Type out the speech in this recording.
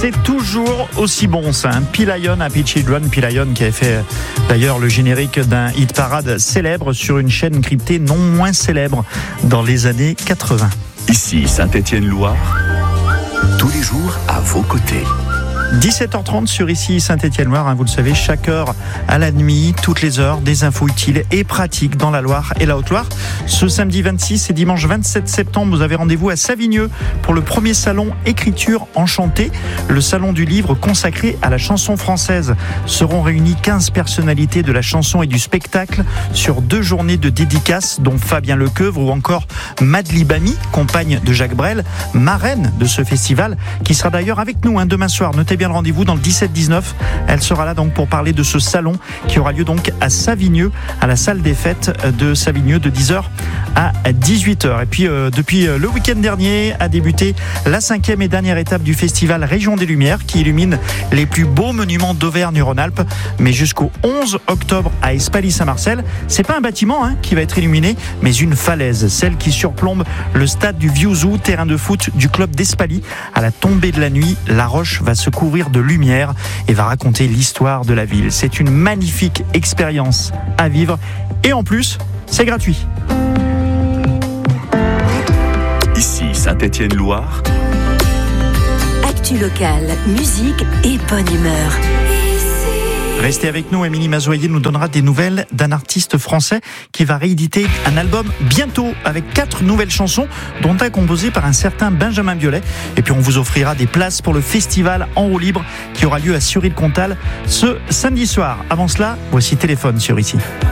c'est toujours aussi bon, ça. Pilion, Happy Children, Pilion qui avait fait d'ailleurs le générique d'un hit parade célèbre sur une chaîne cryptée non moins célèbre dans les années 80. Ici Saint-Étienne-Loire, tous les jours à vos côtés. 17h30 sur ici Saint-Étienne-Loire, vous le savez, chaque heure à la nuit, toutes les heures, des infos utiles et pratiques dans la Loire et la Haute-Loire. Ce samedi 26 et dimanche 27 septembre, vous avez rendez-vous à Savigneux pour le premier salon Écriture enchantée, le salon du livre consacré à la chanson française. Seront réunies 15 personnalités de la chanson et du spectacle sur 2 journées de dédicaces, dont Fabien Lecoeuvre ou encore Madly Bamy, compagne de Jacques Brel, marraine de ce festival, qui sera d'ailleurs avec nous demain soir. Notez bien le rendez-vous dans le 17-19. Elle sera là donc pour parler de ce salon qui aura lieu donc à Savigneux, à la salle des fêtes de Savigneux, de 10h à 18h. Et puis depuis le week-end dernier a débuté la 5e et dernière étape du festival Région des Lumières qui illumine les plus beaux monuments d'Auvergne-Rhône-Alpes. Mais jusqu'au 11 octobre à Espaly-Saint-Marcel, c'est pas un bâtiment qui va être illuminé, mais une falaise, celle qui surplombe le stade du Vieux-Zoo, terrain de foot du club d'Espaly. À la tombée de la nuit, la roche va se couvrir de lumière et va raconter l'histoire de la ville. C'est une magnifique expérience à vivre et en plus, c'est gratuit. Ici Saint-Étienne-Loire. Actu locale, musique et bonne humeur. Restez avec nous, Émilie Mazoyer nous donnera des nouvelles d'un artiste français qui va rééditer un album bientôt avec 4 nouvelles chansons, dont un composé par un certain Benjamin Biolay. Et puis on vous offrira des places pour le festival en roue libre qui aura lieu à Sury-le-Comtal ce samedi soir. Avant cela, voici Téléphone sur ici.